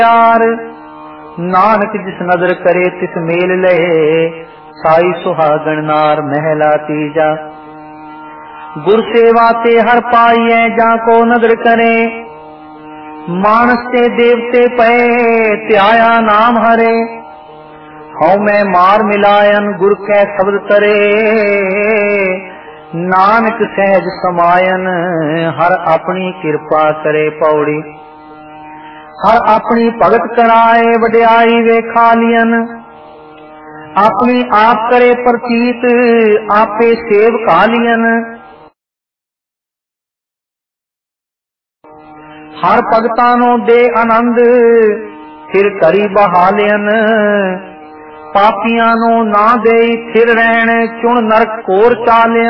प्यार नानक जिस नजर करे तिस मेल लहे, साई सुहागण नार महला तीजा। गुर सेवा ते हर पाइए जाको नदर करे, मानस ते देवते पए त्याया नाम हरे। हौ मैं मार मिलायन गुर कै शब्द करे, नानक सहज समायन हर अपनी कृपा करे। पौड़ी हर अपनी भगत कराए वड्याई वेखालियन, अपनी आप करे प्रतीत आपे सेव कालियन। हर भगतां नो दे आनंद फिर करी बहालियन, पापियां नो ना दे फिर रहन चुन नरक कोर चालियन।